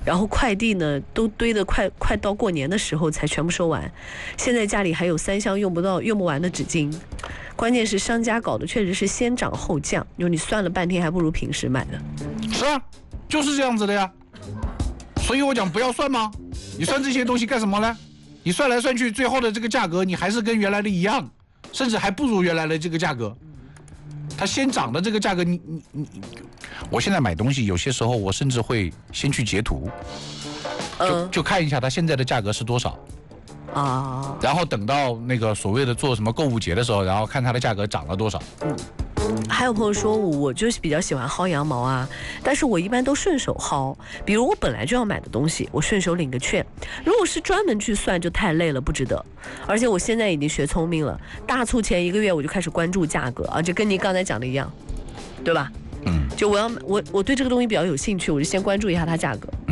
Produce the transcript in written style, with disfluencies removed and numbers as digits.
然后快递呢都堆得快到过年的时候才全部收完。现在家里还有3箱用不完的纸巾。关键是商家搞的确实是先涨后降，就你算了半天还不如平时买的。 是啊，就是这样子的呀。所以我讲不要算吗？你算这些东西干什么呢？你算来算去，最后的这个价格你还是跟原来的一样，甚至还不如原来的这个价格。它先涨的这个价格，我现在买东西有些时候我甚至会先去截图，就看一下它现在的价格是多少啊，然后等到那个所谓的做什么购物节的时候，然后看它的价格涨了多少。 还有朋友说，我就是比较喜欢薅羊毛啊，但是我一般都顺手薅。比如我本来就要买的东西，我顺手领个券。如果是专门去算，就太累了，不值得。而且我现在已经学聪明了，大促前1个月我就开始关注价格啊，就跟你刚才讲的一样，对吧？就我对这个东西比较有兴趣，我就先关注一下它价格。